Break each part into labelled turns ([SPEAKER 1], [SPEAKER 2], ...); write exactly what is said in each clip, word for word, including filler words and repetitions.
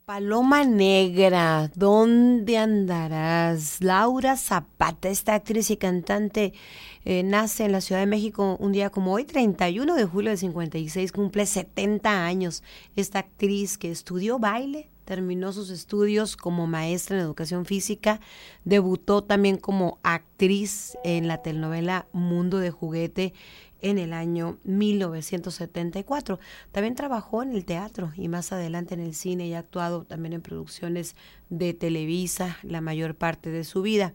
[SPEAKER 1] Paloma Negra, ¿dónde andarás? Laura Zapata, esta actriz y cantante, eh, nace en la Ciudad de México un día como hoy, treinta y uno de julio de cincuenta y seis, cumple setenta años. Esta actriz que estudió baile, terminó sus estudios como maestra en educación física, debutó también como actriz en la telenovela Mundo de Juguete en el año mil novecientos setenta y cuatro. También trabajó en el teatro y más adelante en el cine y ha actuado también en producciones de Televisa la mayor parte de su vida.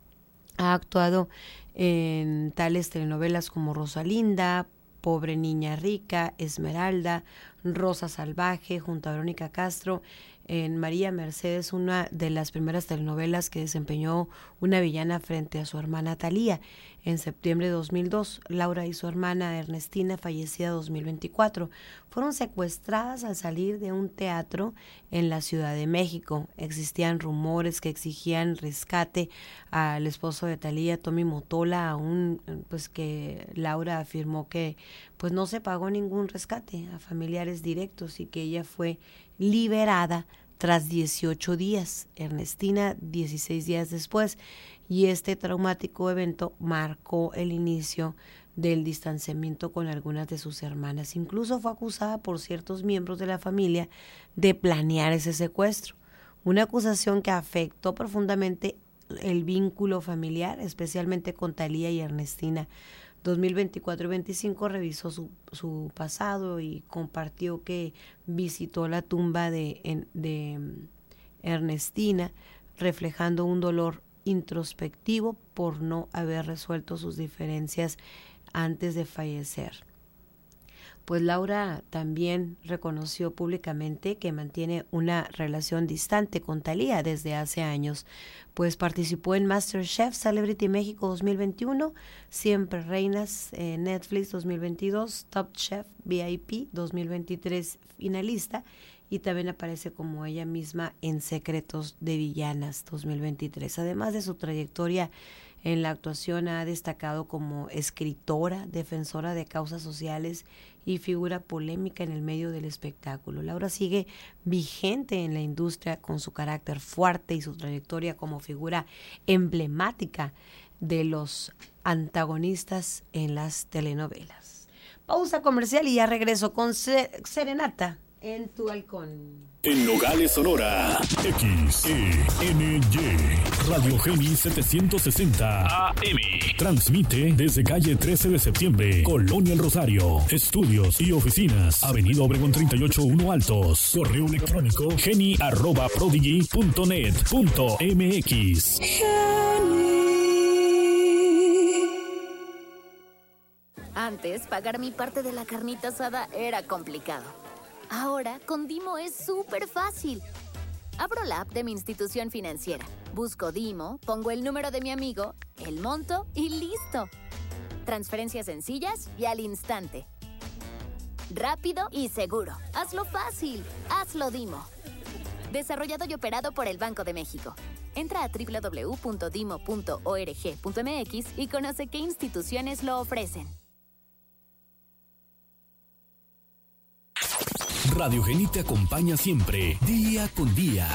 [SPEAKER 1] Ha actuado en tales telenovelas como Rosalinda, Pobre Niña Rica, Esmeralda, Rosa Salvaje, junto a Verónica Castro, en María Mercedes, una de las primeras telenovelas que desempeñó una villana frente a su hermana Thalía. En septiembre de dos mil dos, Laura y su hermana Ernestina, fallecida en dos mil veinticuatro, fueron secuestradas al salir de un teatro en la Ciudad de México. Existían rumores que exigían rescate al esposo de Thalía, Tommy Motola, aún pues que Laura afirmó que pues no se pagó ningún rescate a familiares directos y que ella fue liberada tras dieciocho días, Ernestina dieciséis días después, y este traumático evento marcó el inicio del distanciamiento con algunas de sus hermanas. Incluso fue acusada por ciertos miembros de la familia de planear ese secuestro, una acusación que afectó profundamente el vínculo familiar, especialmente con Thalía y Ernestina. dos mil veinticuatro y veinticinco revisó su, su pasado y compartió que visitó la tumba de, en, de Ernestina, reflejando un dolor introspectivo por no haber resuelto sus diferencias antes de fallecer. Pues Laura también reconoció públicamente que mantiene una relación distante con Thalía desde hace años, pues participó en MasterChef Celebrity México dos mil veintiuno, Siempre Reinas en eh, Netflix dos mil veintidós, Top Chef V I P dos mil veintitrés finalista, y también aparece como ella misma en Secretos de Villanas dos mil veintitrés. Además de su trayectoria en la actuación, ha destacado como escritora, defensora de causas sociales y figura polémica en el medio del espectáculo. Laura sigue vigente en la industria con su carácter fuerte y su trayectoria como figura emblemática de los antagonistas en las telenovelas. Pausa comercial y ya regreso con Serenata en tu halcón.
[SPEAKER 2] En Nogales, Sonora, X E N Y, Radio Geni setecientos sesenta A M. Transmite desde calle trece de septiembre, Colonia El Rosario. Estudios y oficinas, Avenida Obregón treinta y ocho uno Altos. Correo electrónico geni arroba prodigy punto net punto m x.
[SPEAKER 3] Antes, pagar mi parte de la carnita asada era complicado. Ahora, con Dimo es súper fácil. Abro la app de mi institución financiera, busco Dimo, pongo el número de mi amigo, el monto y listo. Transferencias sencillas y al instante. Rápido y seguro. Hazlo fácil. Hazlo Dimo. Desarrollado y operado por el Banco de México. Entra a doble u doble u doble u punto dimo punto org punto m x y conoce qué instituciones lo ofrecen.
[SPEAKER 2] Radio Geni te acompaña siempre, día con día.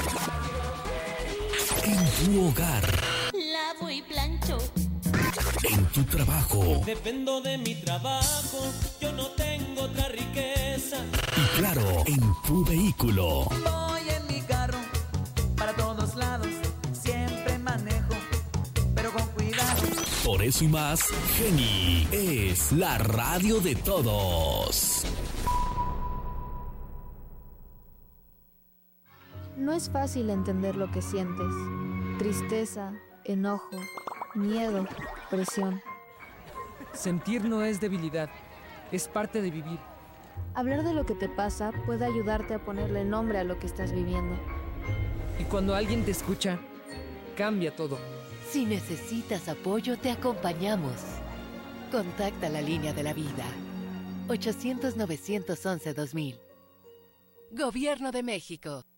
[SPEAKER 2] En tu hogar.
[SPEAKER 4] Lavo y plancho.
[SPEAKER 2] En tu trabajo.
[SPEAKER 5] Dependo de mi trabajo, yo no tengo otra riqueza.
[SPEAKER 2] Y claro, en tu vehículo.
[SPEAKER 6] Voy en mi carro, para todos lados, siempre manejo, pero con cuidado.
[SPEAKER 2] Por eso y más, Geni es la radio de todos.
[SPEAKER 7] No es fácil entender lo que sientes. Tristeza, enojo, miedo, presión.
[SPEAKER 8] Sentir no es debilidad, es parte de vivir.
[SPEAKER 7] Hablar de lo que te pasa puede ayudarte a ponerle nombre a lo que estás viviendo.
[SPEAKER 8] Y cuando alguien te escucha, cambia todo.
[SPEAKER 9] Si necesitas apoyo, te acompañamos. Contacta la línea de la vida. ochocientos, novecientos once, dos mil. Gobierno de México.